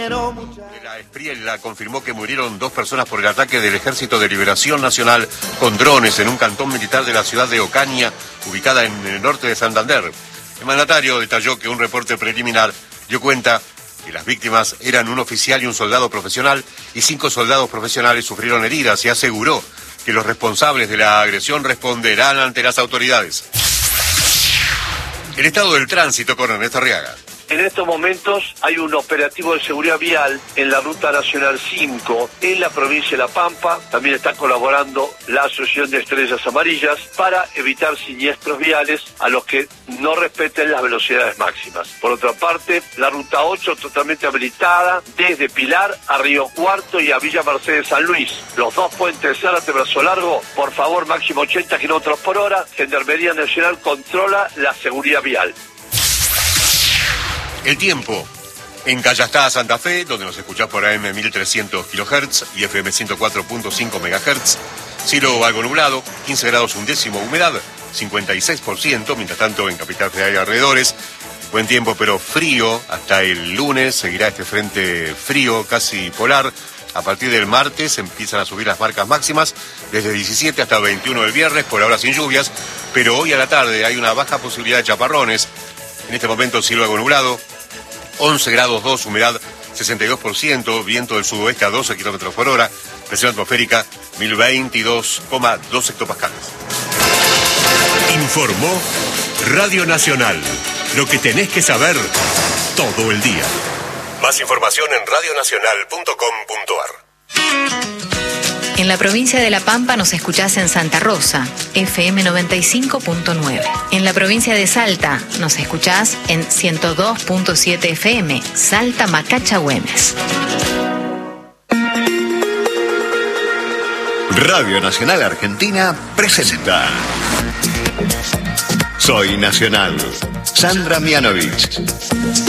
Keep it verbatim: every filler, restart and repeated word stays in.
La Espriella confirmó que murieron dos personas por el ataque del Ejército de Liberación Nacional con drones en un cantón militar de la ciudad de Ocaña, ubicada en el norte de Santander. El mandatario detalló que un reporte preliminar dio cuenta que las víctimas eran un oficial y un soldado profesional, y cinco soldados profesionales sufrieron heridas, y aseguró que los responsables de la agresión responderán ante las autoridades. El estado del tránsito con Ernesto Arriaga. En estos momentos hay un operativo de seguridad vial en la Ruta Nacional cinco, en la provincia de La Pampa. También está colaborando la Asociación de Estrellas Amarillas para evitar siniestros viales a los que no respeten las velocidades máximas. Por otra parte, la Ruta ocho totalmente habilitada desde Pilar a Río Cuarto y a Villa Mercedes San Luis. Los dos puentes Zárate Brazo Largo, por favor, máximo ochenta kilómetros por hora. Gendarmería Nacional controla la seguridad vial. El tiempo. En Callastá, Santa Fe, donde nos escuchás por A M mil trescientos kilohertz y F M ciento cuatro punto cinco megahertz. Cielo algo nublado, quince grados un décimo, humedad cincuenta y seis por ciento. Mientras tanto, en Capital Federal y alrededores, buen tiempo pero frío. Hasta el lunes seguirá este frente frío, casi polar. A partir del martes empiezan a subir las marcas máximas, desde diecisiete hasta veintiuno el viernes, por ahora sin lluvias. Pero hoy a la tarde hay una baja posibilidad de chaparrones. En este momento, cielo algo nublado, once grados dos, humedad sesenta y dos por ciento, viento del sudoeste a doce kilómetros por hora, presión atmosférica mil veintidós coma dos hectopascales. Informó Radio Nacional. Lo que tenés que saber todo el día. Más información en radio nacional punto com punto ar. En la provincia de La Pampa nos escuchás en Santa Rosa, F M noventa y cinco punto nueve. En la provincia de Salta nos escuchás en ciento dos punto siete F M, Salta Macacha Güemes. Radio Nacional Argentina presenta Soy Nacional. Sandra Mianovich.